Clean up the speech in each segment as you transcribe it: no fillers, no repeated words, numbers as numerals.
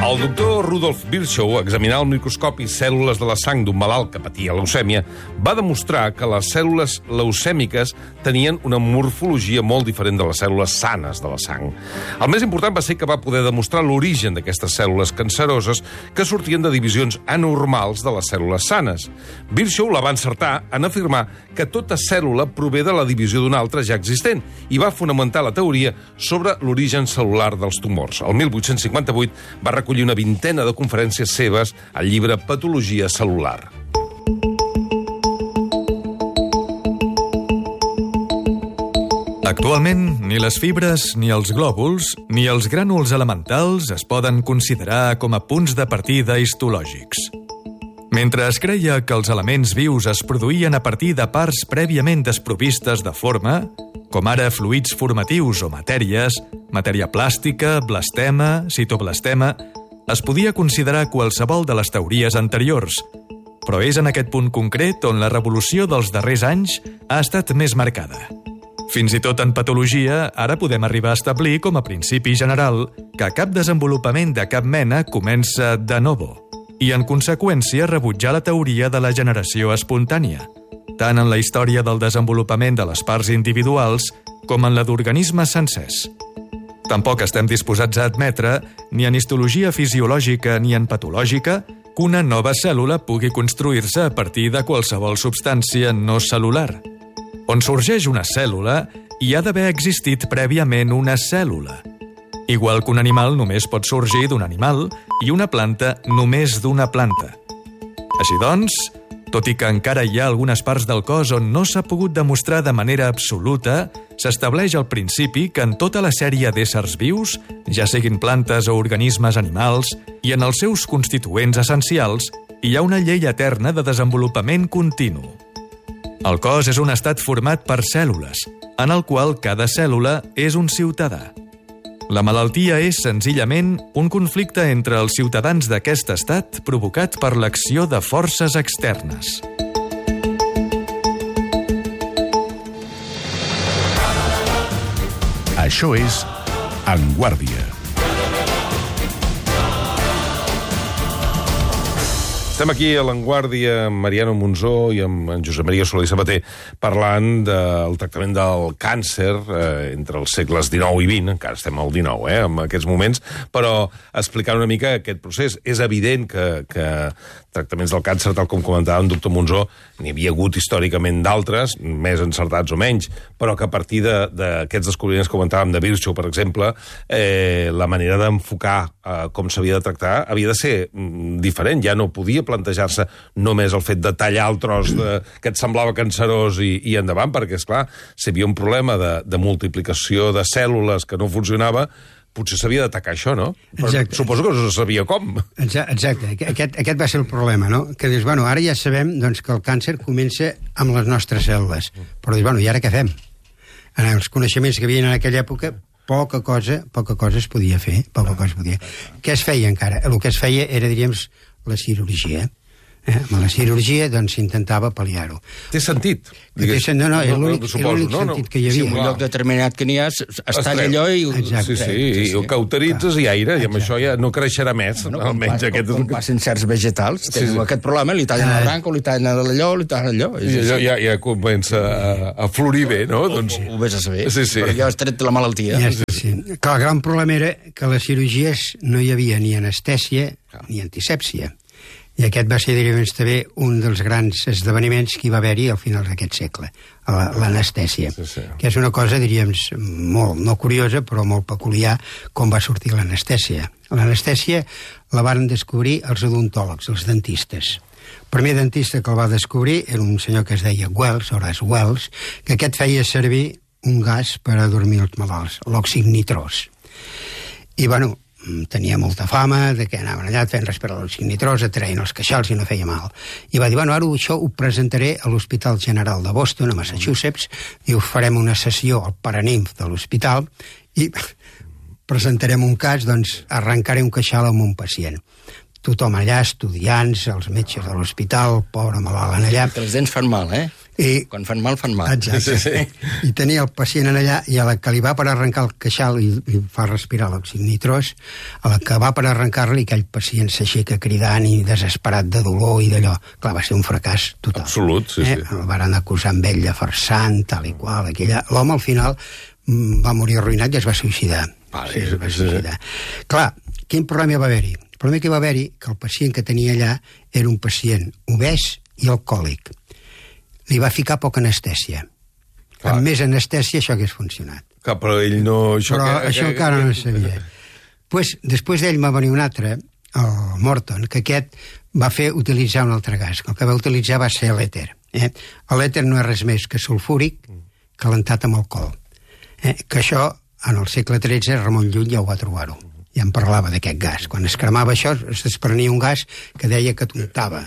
El doctor Rudolf Virchow, examinant al microscopi cèl·lules de la sang d'un malalt que patia leucèmia, va demostrar que les cèl·lules leucèmiques tenien una morfologia molt diferent de les cèl·lules sanes de la sang. El més important va ser que va poder demostrar l'origen d'aquestes cèl·lules canceroses que sortien de divisions anormals de les cèl·lules sanes. Virchow la va encertar en afirmar que tota cèl·lula prové de la divisió d'una altra ja existent i va fonamentar la teoria sobre l'origen cel·lular dels tumors. El 1858 va recollir una vintena de conferències seves al llibre Patologia cel·lular. Actualment, ni les fibres, ni els glòbuls, ni els grànuls elementals es poden considerar com a punts de partida histològics. Mentre es creia que els elements vius es produïen a partir de parts prèviament desprovistes de forma, com ara fluids formatius o matèries, matèria plàstica, blastema, citoblastema, es podia considerar qualsevol de les teories anteriors, però és en aquest punt concret on la revolució dels darrers anys ha estat més marcada. Fins i tot en patologia, ara podem arribar a establir com a principi general que cap desenvolupament de cap mena comença de novo i, en conseqüència, rebutjar la teoria de la generació espontània, tant en la història del desenvolupament de les parts individuals com en la d'organismes sencers. Tampoc estem disposats a admetre, ni en histologia fisiològica ni en patològica, que una nova cèl·lula pugui construir-se a partir de qualsevol substància no cel·lular. On sorgeix una cèl·lula, hi ha d'haver existit prèviament una cèl·lula. Igual que un animal només pot sorgir d'un animal i una planta només d'una planta. Així doncs, tot i que encara hi ha algunes parts del cos on no s'ha pogut demostrar de manera absoluta, s'estableix al principi que en tota la sèrie d'éssers vius, ja siguin plantes o organismes animals, i en els seus constituents essencials, hi ha una llei eterna de desenvolupament continu. El cos és un estat format per cèl·lules, en el qual cada cèl·lula és un ciutadà. La malaltia és, senzillament, un conflicte entre els ciutadans d'aquest estat provocat per l'acció de forces externes. Això és En Guàrdia. Estem aquí a l'Enguàrdia amb Mariano Monzó i amb en Josep Maria Soler i Sabater parlant del tractament del càncer entre els segles XIX i XX, encara estem al XIX, en aquests moments, però explicant una mica aquest procés. És evident que tractaments del càncer, tal com comentava en doctor Monzó, n'hi havia hagut històricament d'altres, més encertats o menys, però que a partir d'aquests descobriments que comentàvem de Virchow, per exemple, la manera d'enfocar com s'havia de tractar havia de ser diferent. Ja no podia plantejar-se només el fet de tallar el tros que et semblava cancerós i endavant, perquè, esclar, si hi havia un problema de multiplicació de cèl·lules que no funcionava, potser s'havia d'atacar això, no? Exacte. Suposo que no se sabia com. Exacte. Aquest va ser el problema, no? Que dius, bueno, ara ja sabem doncs, que el càncer comença amb les nostres cèl·lules. Però dius, bueno, i ara què fem? En els coneixements que hi havia en aquella època, poca cosa es podia fer. Què es feia encara? El que es feia era, diríem, la cirurgia. Amb la cirurgia, doncs, s'intentava pal·liar-ho. Té sentit? No, és l'únic sentit que hi havia. Si en un lloc determinat que n'hi ha, es talla allò i... Sí, ho cauteritzes i aire, i amb això ja no creixerà més, almenys aquest... Com passen certs vegetals, tenen aquest problema, li tallen la branca, li tallen allò, li tallen allò... I allò ja comença a florir bé, no? Ho vés a saber, però ja has tret la malaltia. Clar, el gran problema era que a les cirurgies no hi havia ni anestèsia ni antisèpsia. I aquest va ser, diríem, també un dels grans esdeveniments que hi va haver-hi al final d'aquest segle, l'anestèsia, que és una cosa, diríem, molt, no curiosa, però molt peculiar, com va sortir l'anestèsia. L'anestèsia la van descobrir els odontòlegs, els dentistes. El primer dentista que el va descobrir era un senyor que es deia Wells, Horace Wells, que aquest feia servir un gas per a dormir els malalts, l'òxid nitrós. I, bueno, tenia molta fama de que anaven allà fent respirar l'òxid nitrós, traient els queixals i no feia mal. I va dir, bueno, ara això ho presentaré a l'Hospital General de Boston, a Massachusetts, i us farem una sessió al Paraninf de l'hospital i presentarem un cas, doncs arrencaré un queixal amb un pacient. Tothom allà, estudiants, els metges de l'hospital, pobre malalt allà. Que les dents fan mal, Quan fan mal, fan mal. Exacte. I tenia el pacient allà, i a la que li va per arrencar el queixal i fa respirar l'òxid nitrós, a la que va per arrencar-li, aquell pacient s'aixeca cridant i desesperat de dolor i d'allò. Clar, va ser un fracàs total. Absolut, sí. El van acusar amb ell de farsant, tal i qual. L'home, al final, va morir arruïnat i es va suïcidar. Es va suïcidar. Clar, quin problema va haver-hi? El problema que va haver-hi que el pacient que tenia allà era un pacient obès i alcohòlic. Li va ficar poca anestèsia. Clar. Amb més anestèsia això hagués funcionat. Clar, però ell no... Això encara no ho sabia. Després d'ell va venir un altre, el Morton, que aquest va utilitzar un altre gas. El que va utilitzar va ser l'èter. L'èter no és res més que sulfúric calentat amb alcohol. Que això, en el segle XIII, Ramon Llull ja ho va trobar-ho. Ja en parlava d'aquest gas. Quan es cremava això, es desprenia un gas que deia que tontava.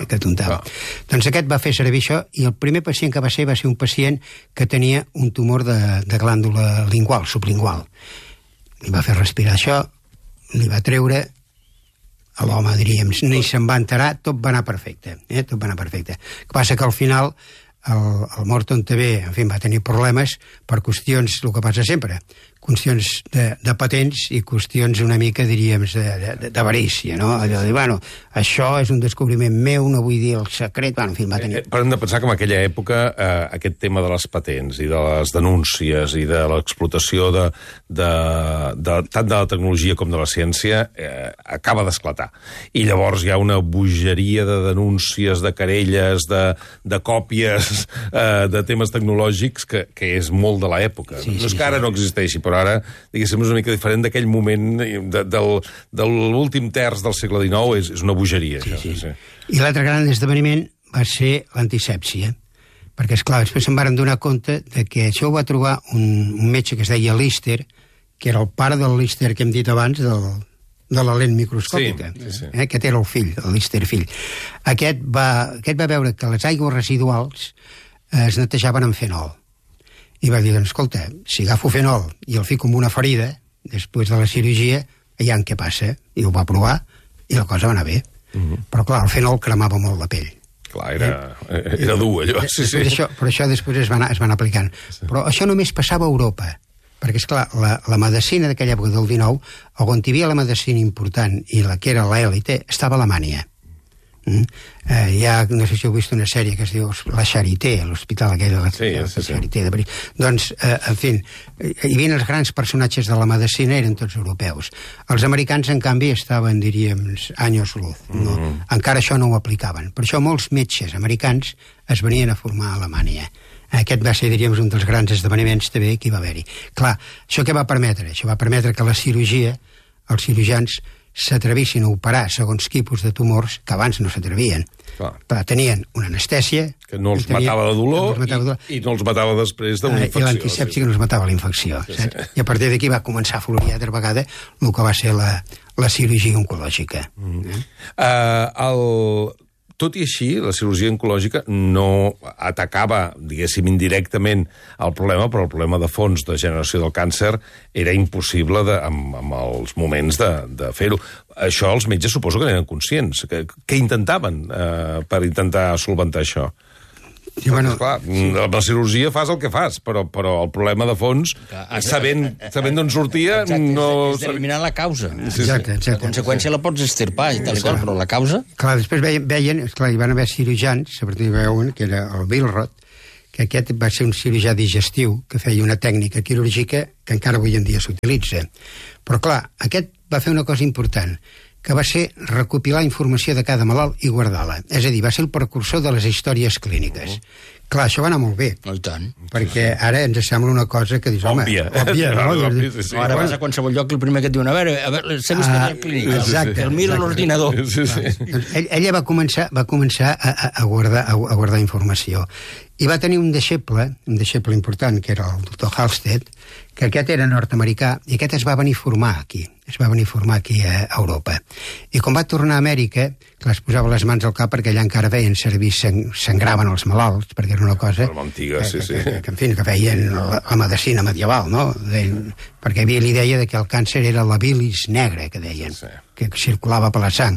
Doncs aquest va fer servir això, i el primer pacient que va ser un pacient que tenia un tumor de glàndula lingual, sublingual. Li va fer respirar això, li va treure, a l'home, diríem, ni se'n va enterar, tot va anar perfecte. Tot va anar perfecte. El que passa que al final el Morton també, en fi, va tenir problemes per qüestions, el que passa sempre, qüestions de patents i qüestions una mica, diríem, d'avarícia, no? Allò de dir, bueno, això és un descobriment meu, no vull dir el secret, bueno, en fi, va tenir... Però hem de pensar que en aquella època aquest tema de les patents i de les denúncies i de l'explotació tant de la tecnologia com de la ciència acaba d'esclatar. I llavors hi ha una bogeria de denúncies, de querelles, de còpies de temes tecnològics que és molt de l'època. No és que ara no existeixi, però ara, diguéssim, és una mica diferent d'aquell moment de l'últim terç del segle XIX, és una bogeria. Sí. I l'altre gran esdeveniment va ser l'antisèpsia, perquè, esclar, després se'n van donar compte de que això ho va trobar un metge que es deia Lister, que era el pare del Lister que hem dit abans, de la lent microscòpica. Sí. Aquest era el fill, el Lister fill. Aquest va veure que les aigües residuals es netejaven amb fenol. I va dir, doncs, escolta, si agafo fenol i el fico en una ferida, després de la cirurgia, veiem què passa. I ho va provar, i la cosa va anar bé. Però, clar, el fenol cremava molt la pell. Clar, era dur, allò. Però això després es van aplicant. Però això només passava a Europa, perquè, esclar, la medicina d'aquella època del XIX, on hi havia la medicina important i la que era l'èlite, estava a Alemanya. No sé si heu vist una sèrie que es diu La Charité, l'hospital aquell de la Charité de París. Doncs, en fi, hi havia els grans personatges de la medicina, eren tots europeus. Els americans, en canvi, estaven, diríem, años luz. Encara això no ho aplicaven. Per això molts metges americans es venien a formar a Alemanya. Aquest va ser, diríem, un dels grans esdeveniments també que hi va haver-hi. Clar, això què va permetre? Això va permetre que la cirurgia, els cirurgians, s'atrevissin a operar segons tipus de tumors que abans no s'atrevien. Tenien una anestèsia... Que no els matava de dolor i no els matava després d'una infecció. I l'antisèpsia que no els matava la infecció. I a partir d'aquí va començar a florir altra vegada el que va ser la cirurgia oncològica. Tot i així, la cirurgia oncològica no atacava, diguéssim, indirectament el problema, però el problema de fons de generació del càncer era impossible amb els moments de fer-ho. Això els metges suposo que eren conscients. Què intentaven per intentar solventar això? Sí, bueno, clar, amb la cirurgia fas el que fas, però el problema de fons, sabent d'on sortia... És d'eliminar la causa. Exacte. La conseqüència la pots estirpar i tal i qual, però la causa... Clar, després veien, esclar, hi van haver cirurgians, a partir de veuen, que era el Billroth, que aquest va ser un cirurgià digestiu que feia una tècnica quirúrgica que encara avui en dia s'utilitza. Però, clar, aquest va fer una cosa important, que va ser recopilar informació de cada malalt i guardar-la. És a dir, va ser el precursor de les històries clíniques. Clar, això va anar molt bé. I tant. Perquè ara ens sembla una cosa que dius, home... Òbvia, no? Ara vas a qualsevol lloc, el primer que et diuen, a veure, la història clínica. Exacte. El mira l'ordinador. Doncs ella va començar a guardar informació. I va tenir un deixeble important, que era el doctor Halsted, que aquest era nord-americà, i aquest es va venir a formar aquí a Europa. I quan va tornar a Amèrica, que es posava les mans al cap perquè allà encara feien servir, sangraven els malalts, perquè era una cosa... Antiga, que feien la medicina medieval, no? Perquè hi havia l'idea de que el càncer era la bilis negra, que deien, que circulava per la sang.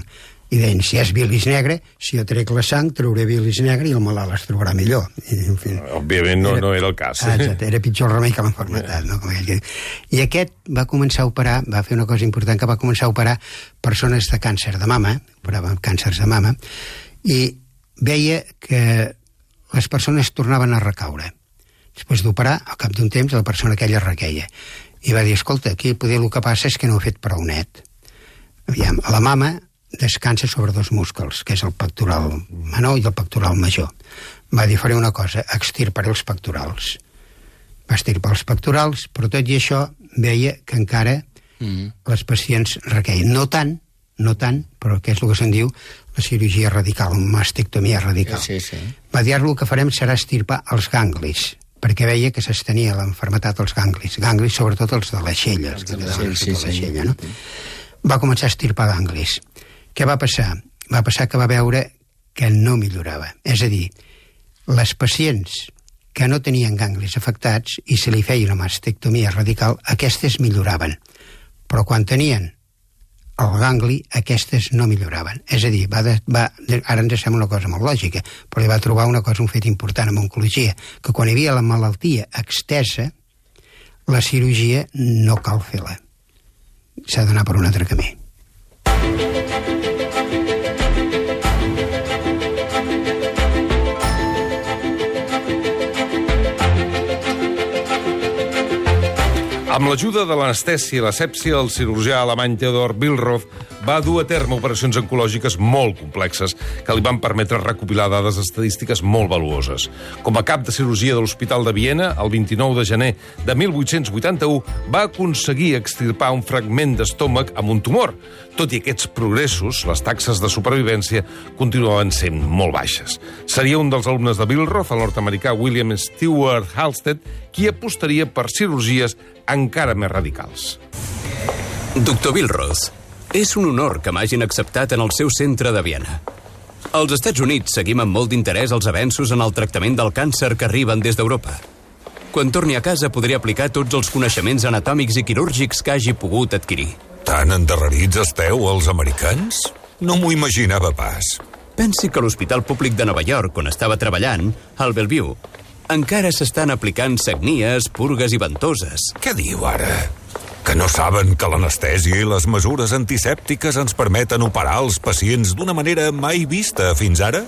I deien, si és bilis negre, si jo trec la sang, trauré bilis negre i el malalt es trobarà millor. En fi, òbviament no era el cas. Exacte, era pitjor el remei que l'enfermetat. No? I aquest va començar a operar, va fer una cosa important, que va començar a operar persones de càncer de mama, operava càncers de mama, i veia que les persones tornaven a recaure. Després d'operar, al cap d'un temps, la persona aquella requeia. I va dir, escolta, aquí poder el que passa és que no ho he fet prou net. Aviam, la mama descansa sobre dos músculs, que és el pectoral menor i el pectoral major. Va dir, faré una cosa, extirparé els pectorals. Va extirpar els pectorals, però tot i això veia que encara les pacients requeien. No tant, però que és el que se'n diu la cirurgia radical, una mastectomia radical. Sí. Va dir, el que farem serà extirpar els ganglis, perquè veia que s'estenia l'enfermetat als ganglis, sobretot els de l'aixella, no? Va començar a extirpar ganglis. Què va passar? Va passar que va veure que no millorava. És a dir, les pacients que no tenien ganglis afectats i se li feia una mastectomia radical, aquestes milloraven. Però quan tenien el gangli, aquestes no milloraven. És a dir, ara ens sembla una cosa molt lògica, però li va trobar una cosa, un fet important en oncologia, que quan hi havia la malaltia extesa, la cirurgia no cal fer-la. S'ha d'anar per un altre camí. Amb l'ajuda de l'anestèsia i l'asèpsia, el cirurgià alemany Theodor Billroth va dur a terme operacions oncològiques molt complexes que li van permetre recopilar dades estadístiques molt valuoses. Com a cap de cirurgia de l'Hospital de Viena, el 29 de gener de 1881, va aconseguir extirpar un fragment d'estómac amb un tumor. Tot i aquests progressos, les taxes de supervivència continuaven sent molt baixes. Seria un dels alumnes de Billroth, el nord-americà William Stewart Halsted, qui apostaria per cirurgies encara més radicals. Doctor Billroth, és un honor que m'hagin acceptat en el seu centre de Viena. Als Estats Units seguim amb molt d'interès els avenços en el tractament del càncer que arriben des d'Europa. Quan torni a casa podré aplicar tots els coneixements anatòmics i quirúrgics que hagi pogut adquirir. Tan endarrerits esteu, els americans? No m'ho imaginava pas. Pensi que a l'Hospital Públic de Nova York, on estava treballant, al Bellevue, encara s'estan aplicant sagnies, purgues i ventoses. Què diu ara? Que no saben que l'anestèsia i les mesures antisèptiques ens permeten operar els pacients d'una manera mai vista fins ara?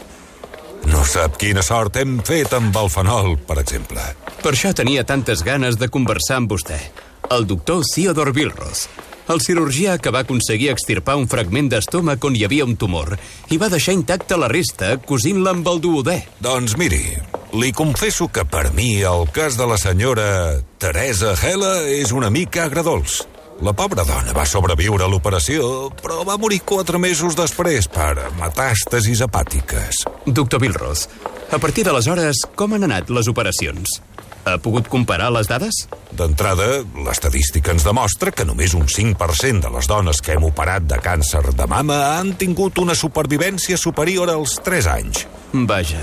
No sap quina sort hem fet amb el fenol, per exemple. Per això tenia tantes ganes de conversar amb vostè, el doctor Theodor Billroth, el cirurgià que va aconseguir extirpar un fragment d'estómac on hi havia un tumor i va deixar intacta la resta cosint-la amb el duodè. Doncs miri, li confesso que per mi el cas de la senyora Teresa Hela és una mica agredolç. La pobra dona va sobreviure a l'operació, però va morir 4 mesos després per metàstasis hepàtiques. Doctor Billroth, a partir d'aleshores, com han anat les operacions? Ha pogut comparar les dades? D'entrada, l'estadística ens demostra que només un 5% de les dones que hem operat de càncer de mama han tingut una supervivència superior als 3 anys. Vaja.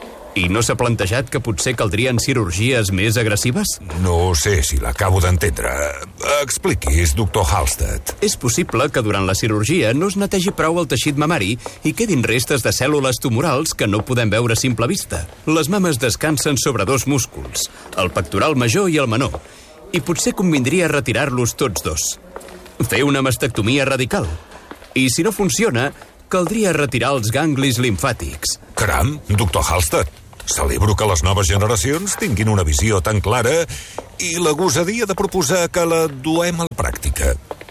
I no s'ha plantejat que potser caldrien cirurgies més agressives? No sé si l'acabo d'entendre. Expliquis, doctor Halsted. És possible que durant la cirurgia no es netegi prou el teixit mamari i quedin restes de cèl·lules tumorals que no podem veure a simple vista. Les mames descansen sobre 2 músculs, el pectoral major i el menor, i potser convindria retirar-los tots 2. Fer una mastectomia radical. I si no funciona, caldria retirar els ganglis limfàtics. Caram, doctor Halsted. Celebro que les noves generacions tinguin una visió tan clara i la gosadia de proposar que la duem a la pràctica.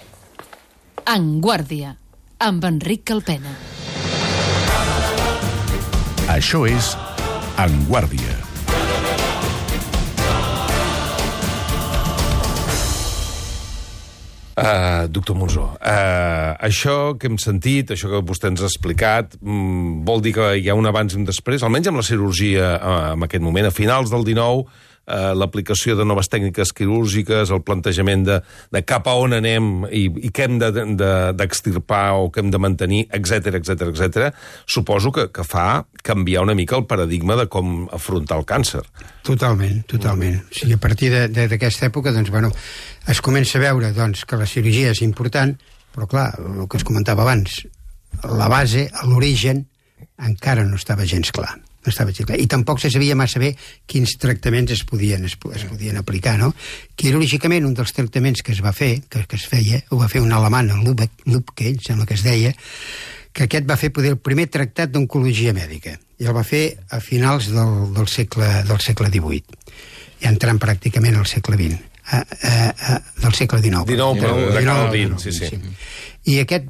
En Guàrdia, amb Enric Calpena. Això és En Guàrdia. Doctor Monzó, això que hem sentit, això que vostè ens ha explicat, vol dir que hi ha un abans i un després, almenys amb la cirurgia en aquest moment, a finals del 19, l'aplicació de noves tècniques quirúrgiques, el plantejament de cap a on anem i què hem d'extirpar o què hem de mantenir, etc. Suposo que fa canviar una mica el paradigma de com afrontar el càncer. Totalment. O sigui, a partir d'aquesta època, doncs, bueno, es comença a veure doncs, que la cirurgia és important, però clar, el que es comentava abans, la base, l'origen, encara no estava gens clar. No estava gens clar. I tampoc se sabia massa bé quins tractaments es podien aplicar, no? Quirúrgicament, un dels tractaments que es va fer, que es feia, ho va fer un alemany, el Lübke, sembla que es deia, que aquest va fer poder el primer tractat d'oncologia mèdica. I el va fer a finals del segle XVIII. Ja entrant pràcticament al segle XX. Del segle XIX. XIX, sí. I aquest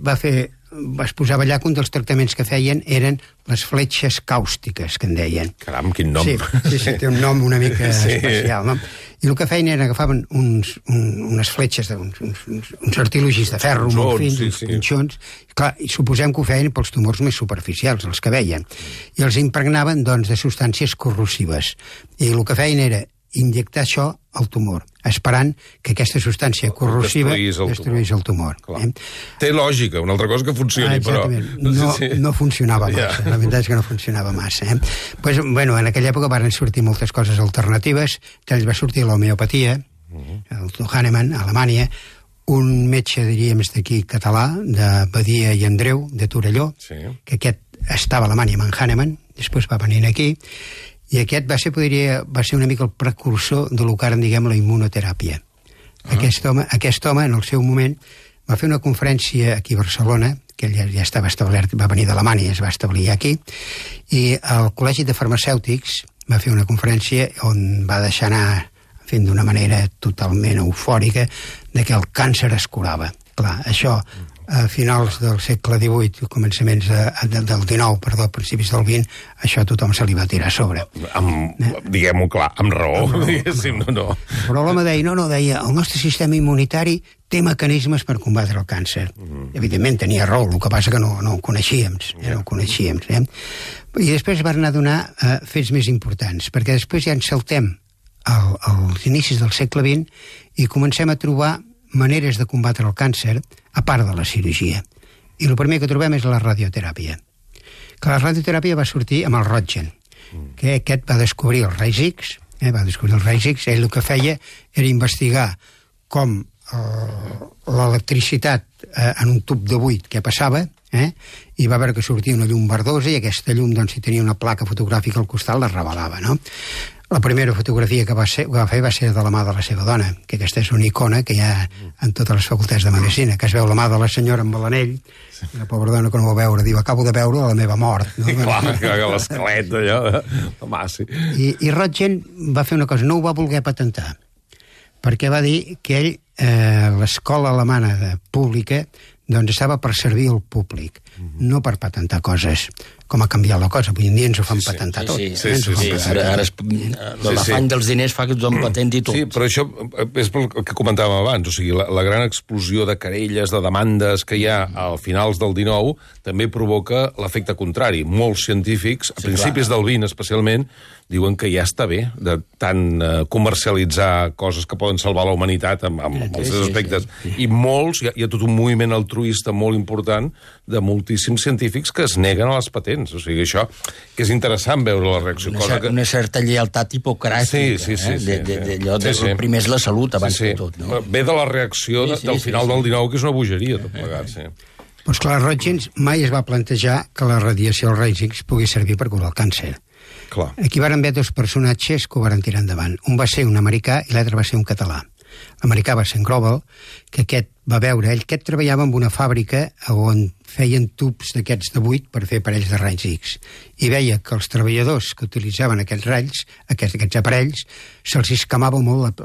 es posava allà que un dels tractaments que feien eren les fletxes càustiques, que en deien. Caram, quin nom. Sí, té un nom una mica especial, no? I el que feien era agafaven unes fletxes, uns artilugis de ferro molt fins, uns pinxons, clar, i suposem que ho feien pels tumors més superficials, els que veien, i els impregnaven, doncs, de substàncies corrosives. I el que feien era injectar això al tumor, esperant que aquesta substància corrosiva destruís el tumor. Té lògica, una altra cosa que funcioni, però... No funcionava massa, la veritat és que no funcionava massa. Pues, bueno, en aquella època van sortir moltes coses alternatives, d'ells va sortir l'homeopatia, el Hahnemann, a Alemanya, un metge, diríem, d'aquí català, de Badia i Andreu, de Torelló, que aquest estava a Alemanya amb en Hahnemann, després va venir aquí, i aquest va ser una mica el precursor de lo que ara en diguem la immunoteràpia. Aquest home, en el seu moment, va fer una conferència aquí a Barcelona, que ell ja estava establert, va venir d'Alemanya, es va establir aquí, i al Col·legi de Farmacèutics va fer una conferència on va deixar anar, fent d'una manera totalment eufòrica, de que el càncer es curava. Clar, això a finals del segle XVIII, començaments del XIX, principis del XX, això a tothom se li va tirar a sobre. Diguem-ho clar, amb raó, diguéssim, no. Però l'home deia, el nostre sistema immunitari té mecanismes per combatre el càncer. Evidentment tenia raó, el que passa que no ho coneixíem. I després van anar a donar fets més importants, perquè després ja ens saltem als inicis del segle XX i comencem a trobar maneres de combatre el càncer a part de la cirurgia. I el primer que trobem és la radioteràpia. Que la radioteràpia va sortir amb el Röntgen, que aquest va descobrir els raigs X, ell el que feia era investigar com l'electricitat en un tub de buit que passava, i va veure que sortia una llum verdosa i aquesta llum, doncs, si tenia una placa fotogràfica al costat, la revelava, no? La primera fotografia que va fer va ser de la mà de la seva dona, que aquesta és una icona que hi ha en totes les facultats de medicina, que es veu la mà de la senyora amb l'anell, i la pobra dona que no ho va veure, diu, acabo de veure la meva mort. No? Clar, que l'esquelet allò, home, sí. I Röntgen va fer una cosa, no ho va voler patentar, perquè va dir que ell, l'escola alemana pública, doncs estava per servir al públic, no per patentar coses, com ha canviat la cosa. Avui en dia ens ho fan patentar tot. Ara l'afany dels diners fa que tothom patenti tot. Sí, però això és el que comentàvem abans, o sigui, la gran explosió de querelles, de demandes que hi ha al finals del XIX, també provoca l'efecte contrari. Molts científics, a principis del XX especialment, diuen que ja està bé de tant comercialitzar coses que poden salvar la humanitat amb els seus aspectes. I molts, hi ha tot un moviment altruista molt important de moltíssims científics que es neguen a les patents. O sigui, això que és interessant veure la reacció. Una certa lleialtat hipocràtica. Allò de primer és la salut abans de tot. Ve de la reacció del final del XIX, que és una bogeria, tot plegat. Doncs clar, Röntgen mai es va plantejar que la radiació als raigs X pugui servir per curar el càncer. Clar. Aquí van haver dos personatges que ho van tirar endavant. Un va ser un americà i l'altre va ser un català. L'americà va ser en Grobel, que aquest va veure, aquest treballava en una fàbrica on feien tubs d'aquests de buit per fer aparells de raigs X. I veia que els treballadors que utilitzaven aquests raig, aquests aparells, se'ls escamava molt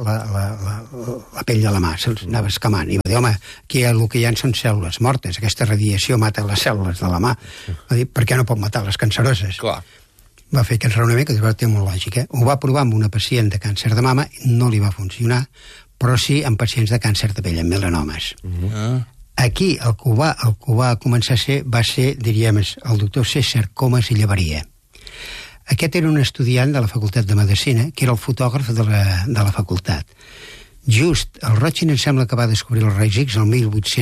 la pell de la mà, se'ls anava escamant. I va dir, home, aquí el que hi ha són cèl·lules mortes, aquesta radiació mata les cèl·lules de la mà. Va dir, per què no pot matar les canceroses? Clar. Va fer aquest raonament que té molt lògica. Ho va provar amb una pacient de càncer de mama, no li va funcionar, però sí en pacients de càncer de pell, amb melanomes. Aquí el que ho va començar a ser va ser, diríem, el doctor César Comas i Llaveria. Aquest era un estudiant de la Facultat de Medicina, que era el fotògraf de la facultat. Just, el Röntgen em sembla que va descobrir els raigs X el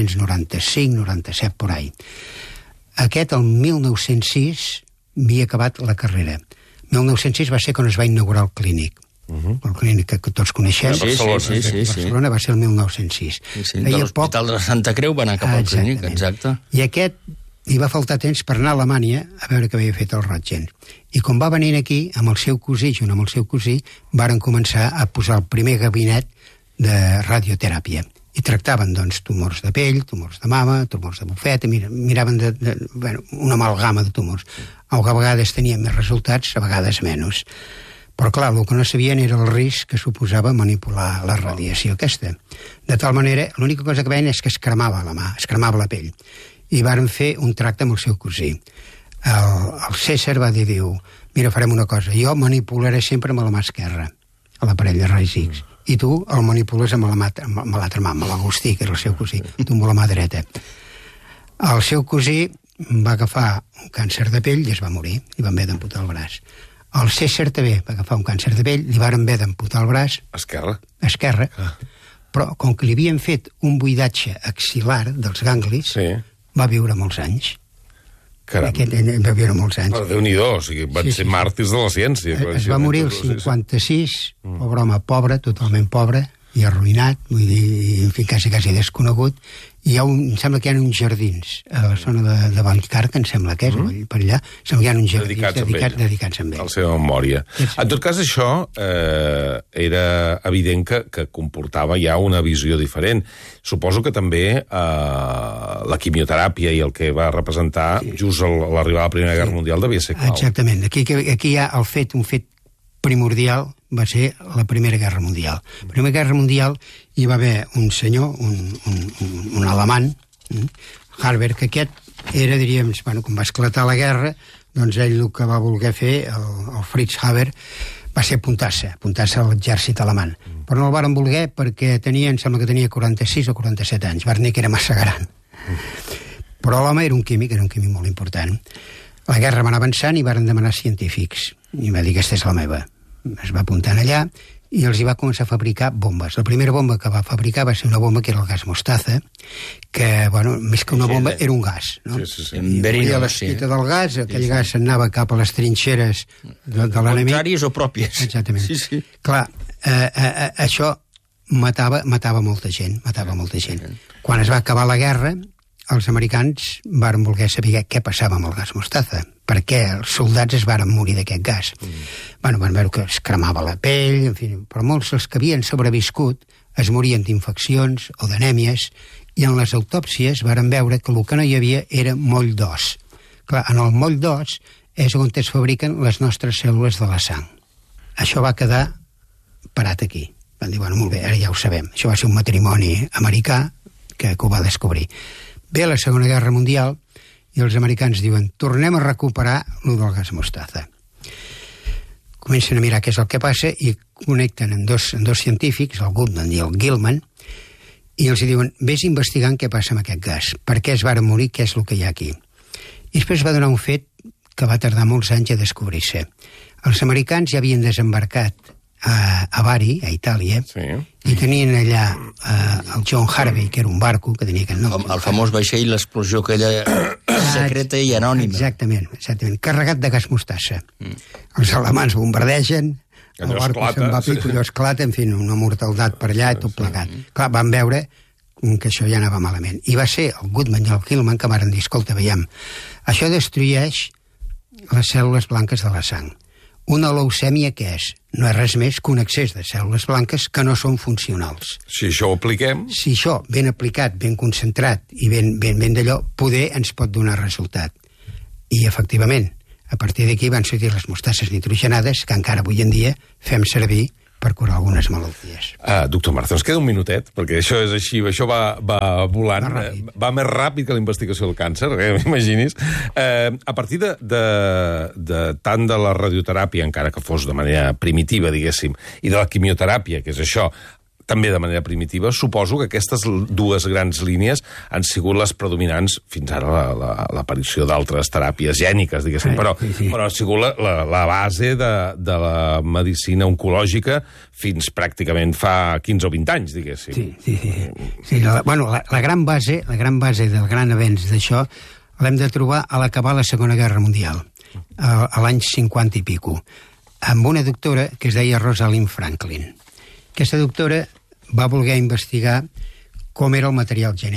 1895-97, por ahí. Aquest, el 1906, havia acabat la carrera. 1906 va ser quan es va inaugurar el clínic. El clínic que tots coneixem. Barcelona va ser el 1906. De l'Hospital de Santa Creu va anar cap al clínic, exacte. I aquest i va faltar temps per anar a Alemanya a veure què havia fet el Röntgen. I quan va venir aquí, amb el seu cosí, junt amb el seu cosí, varen començar a posar el primer gabinet de radioteràpia. I tractaven, doncs, tumors de pell, tumors de mama, tumors de bufeta, miraven una amalgama de tumors. A vegades tenien més resultats, a vegades menys. Però, clar, el que no sabien era el risc que suposava manipular la radiació aquesta. De tal manera, l'única cosa que veien és que es cremava la mà, es cremava la pell. I varen fer un tracte amb el seu cosí. El César va dir, mira, farem una cosa, jo manipularé sempre amb la mà esquerra, a l'aparell de raigs X, i tu el manipules amb l'altra mà, amb l'Agustí, que era el seu cosí, tu amb la mà dreta. El seu cosí va agafar un càncer de pell i es va morir, i van haver d'amputar el braç. El César també va agafar un càncer de pell, li van haver d'amputar el braç... Esquerra. Però com que li havien fet un buidatge axilar dels ganglis, va viure molts anys. Caram. Va viure molts anys. Però Déu-n'hi-do, o sigui, van ser màrtirs de la ciència. Es va morir el 56, pobre home, pobre, totalment pobre, i arruïnat, vull dir, en fi, quasi desconegut. I em sembla que hi ha uns jardins a la zona de Vallcarca, em sembla que és, per allà, sembla que hi ha uns jardins dedicats a ell. A la seva memòria. En tot cas, això era evident que comportava ja una visió diferent. Suposo que també la quimioteràpia i el que va representar just a l'arribada de la Primera Guerra Mundial devia ser clau. Exactament. Aquí hi ha un fet primordial, va ser la Primera Guerra Mundial. La Primera Guerra Mundial hi va haver un senyor, un alemany, Haber, que aquest era, diríem, quan va esclatar la guerra, doncs ell el que va voler fer, el Fritz Haber, va ser apuntar-se a l'exèrcit alemany. Però no el varen voler perquè em sembla que tenia 46 o 47 anys, van dir que era massa gran. Però l'home era un químic molt important. La guerra va anar avançant i varen demanar científics. I va dir, aquesta és la meva. Es va apuntar allà i els hi va començar a fabricar bombes. La primera bomba que va fabricar va ser una bomba que era el gas mostaza, que, més que una bomba, era un gas. No? I veia l'espita del gas, aquell gas anava cap a les trinxeres de l'enemic. Contràries o pròpies. Exactament. Clar, això matava molta gent, Quan es va acabar la guerra, els americans varen voler saber què passava amb el gas mostaza, perquè els soldats es varen morir d'aquest gas. Van veure que es cremava la pell, en fi, però molts dels que havien sobreviscut es morien d'infeccions o d'anèmies, i en les autòpsies varen veure que el que no hi havia era moll d'os. Clar, en el moll d'os és on es fabriquen les nostres cèl·lules de la sang. Això va quedar parat aquí. Van dir, molt bé, ara ja ho sabem. Això va ser un matrimoni americà que ho va descobrir. Ve la Segona Guerra Mundial i els americans diuen, tornem a recuperar el del gas mostaza. Comencen a mirar què és el que passa i connecten amb dos científics, el Goodman i el Gilman, i els diuen, vés investigant què passa amb aquest gas, per què es varen morir, què és el que hi ha aquí. I després va donar un fet que va tardar molts anys a descobrir-se. Els americans ja havien desembarcat a Bari, a Itàlia, i tenien allà el John Harvey, que era un barco que tenia aquest nom. El famós vaixell, l'explosió aquella secreta i anònima. Exactament, carregat de gas mostassa. Els alemans bombardegen, el barco se'n va a pic, allò esclata, en fi, una mortaldat per allà i tot plegat. Clar, van veure que això ja anava malament. I va ser el Goodman i el Gilman que van dir, escolta, veiem, això destrueix les cèl·lules blanques de la sang. Una leucèmia, què és? No és res més que un excés de cèl·lules blanques que no són funcionals. Si això ho apliquem... Si això, ben aplicat, ben concentrat i ben d'allò, poder ens pot donar resultat. I, efectivament, a partir d'aquí van sortir les mostasses nitrogenades que encara avui en dia fem servir per curar algunes malalties. Doctor Marzo, ens queda un minutet, perquè això és així, això va volant, va més ràpid que la investigació del càncer, imaginis. A partir de tant de la radioteràpia, encara que fos de manera primitiva, diguéssim, i de la quimioteràpia, que és això, també de manera primitiva, suposo que aquestes dues grans línies han sigut les predominants fins ara l'aparició d'altres teràpies gèniques, diguéssim, però ha sigut la base de la medicina oncològica fins pràcticament fa 15 o 20 anys, diguéssim. Sí. La gran base del gran avenç d'això l'hem de trobar a l'acabar la Segona Guerra Mundial, a l'any 50 i pico, amb una doctora que es deia Rosalind Franklin. Aquesta doctora va voler investigar com era el material genètic.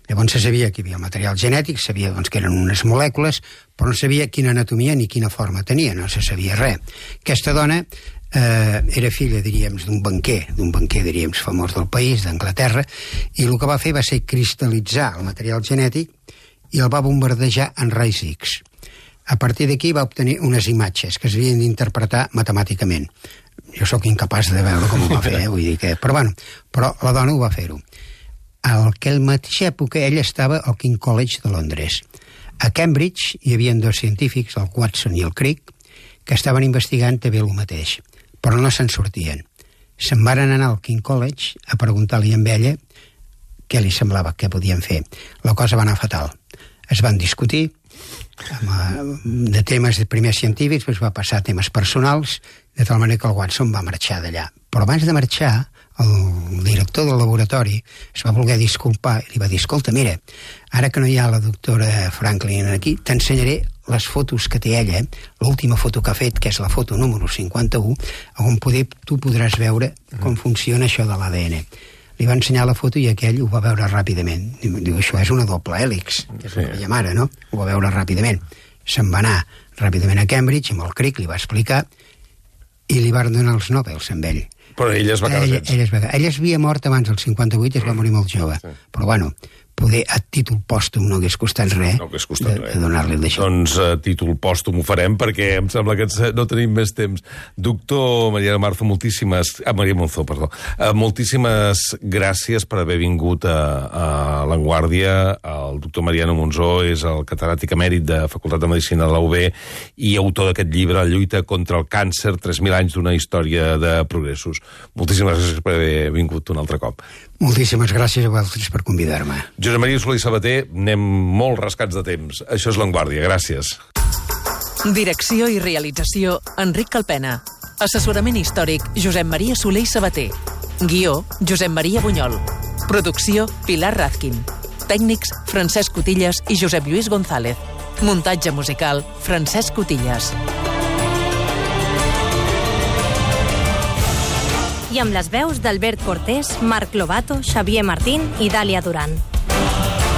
Llavors se sabia que hi havia material genètic, sabia doncs, que eren unes molècules, però no sabia quina anatomia ni quina forma tenia, no se sabia res. Aquesta dona era filla, diríem, d'un banquer, diríem, famós del país, d'Anglaterra, i el que va fer va ser cristal·litzar el material genètic i el va bombardejar en raigs X. A partir d'aquí va obtenir unes imatges que s'havien d'interpretar matemàticament. Jo sóc incapaç de veure com ho va fer, vull dir que... Però la dona ho va fer-ho. A aquella mateixa època ella estava al King College de Londres. A Cambridge hi havia dos científics, el Watson i el Crick, que estaven investigant també el mateix, però no se'n sortien. Se'n varen anar al King College a preguntar-li amb ella què li semblava que podien fer. La cosa va anar fatal. Es van discutir de temes de primers científics, es va passar a temes personals, de tal manera que el Watson va marxar d'allà. Però abans de marxar, el director del laboratori es va voler disculpar i li va dir, escolta, mira, ara que no hi ha la doctora Franklin aquí, t'ensenyaré les fotos que té ella, l'última foto que ha fet, que és la foto número 51, on tu podràs veure com funciona això de l'ADN. Li va ensenyar la foto i aquell ho va veure ràpidament. Diu, això és una doble hèlix, que és el que veiem ara, no? Ho va veure ràpidament. Se'n va anar ràpidament a Cambridge, amb el Crick li va explicar, i li van donar els Nobels amb ell. Però ella es va quedar sense. Ella es havia mort abans del 58 i es va morir molt jove. Sí. Però bueno, poder a títol pòstum no hagués costat res de donar-li d'això. Doncs a títol pòstum ho farem perquè em sembla que no tenim més temps. Doctor Maria Monzó, moltíssimes gràcies per haver vingut a La Vanguardia. El doctor Mariano Monzó és el catedràtic emèrit de Facultat de Medicina de la UB i autor d'aquest llibre, La lluita contra el càncer, 3.000 anys d'una història de progressos. Moltíssimes gràcies per haver vingut un altre cop. Moltíssimes gràcies a vosaltres per convidar-me. Josep Maria Solé i Sabater, anem molt rascats de temps. Això és La Vanguardia. Gràcies. Direcció i realització, Enric Calpena. Assessorament històric, Josep Maria Solé i Sabater. Guió, Josep Maria Bunyol. Producció, Pilar Razkin. Tècnics, Francesc Cotillas i Josep Lluís González. Muntatge musical, Francesc Cotillas. I amb les veus d'Albert Cortés, Marc Lobato, Xavier Martín i Dàlia Duran.